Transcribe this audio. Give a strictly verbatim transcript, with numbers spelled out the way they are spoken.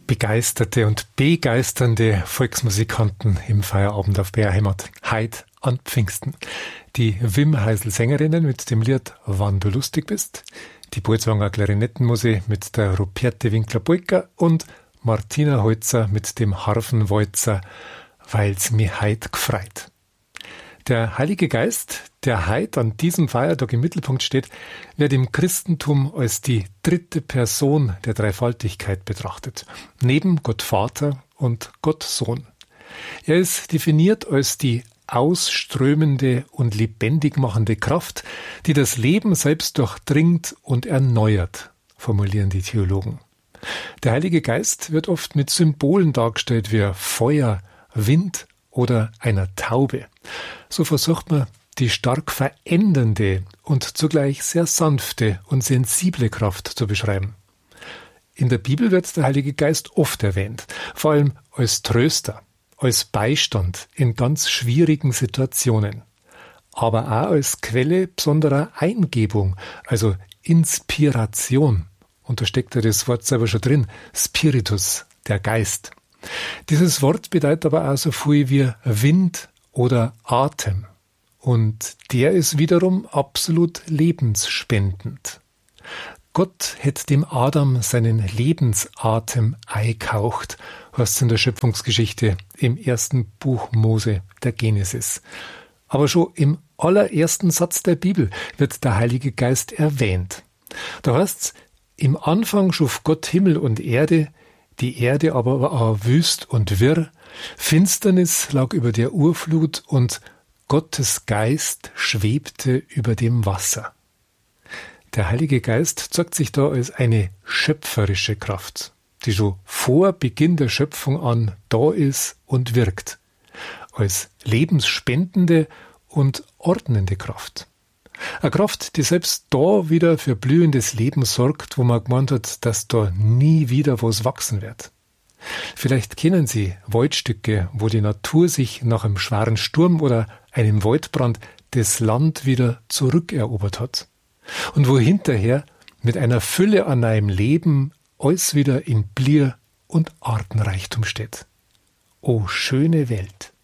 begeisterte und begeisternde Volksmusikanten im Feierabend auf B R Heimat. Heid an Pfingsten. Die Wim Heisel Sängerinnen mit dem Lied Wann du lustig bist, die Bolzwanger Klarinettenmuse mit der Ruperte Winkler Polka und Martina Holzer mit dem Harfenwalzer Weil's mi heid gfreit. Der Heilige Geist, der heid an diesem Feiertag im Mittelpunkt steht, wird im Christentum als die dritte Person der Dreifaltigkeit betrachtet, neben Gott Vater und Gott Sohn. Er ist definiert als die ausströmende und lebendig machende Kraft, die das Leben selbst durchdringt und erneuert, formulieren die Theologen. Der Heilige Geist wird oft mit Symbolen dargestellt wie Feuer, Wind oder einer Taube. So versucht man, die stark verändernde und zugleich sehr sanfte und sensible Kraft zu beschreiben. In der Bibel wird der Heilige Geist oft erwähnt, vor allem als Tröster, als Beistand in ganz schwierigen Situationen, aber auch als Quelle besonderer Eingebung, also Inspiration. Und da steckt ja das Wort selber schon drin, Spiritus, der Geist. Dieses Wort bedeutet aber auch so viel wie Wind oder Atem. Und der ist wiederum absolut lebensspendend. Gott hätte dem Adam seinen Lebensatem eingehaucht, heißt es in der Schöpfungsgeschichte im ersten Buch Mose, der Genesis. Aber schon im allerersten Satz der Bibel wird der Heilige Geist erwähnt. Da heißt es, im Anfang schuf Gott Himmel und Erde, die Erde aber war wüst und wirr, Finsternis lag über der Urflut und Gottes Geist schwebte über dem Wasser. Der Heilige Geist zeigt sich da als eine schöpferische Kraft, die schon vor Beginn der Schöpfung an da ist und wirkt, als lebensspendende und ordnende Kraft. Eine Kraft, die selbst da wieder für blühendes Leben sorgt, wo man gemeint hat, dass da nie wieder was wachsen wird. Vielleicht kennen Sie Waldstücke, wo die Natur sich nach einem schweren Sturm oder einem Waldbrand das Land wieder zurückerobert hat. Und wo hinterher mit einer Fülle an neuem Leben alles wieder in Blier und Artenreichtum steht. O schöne Welt!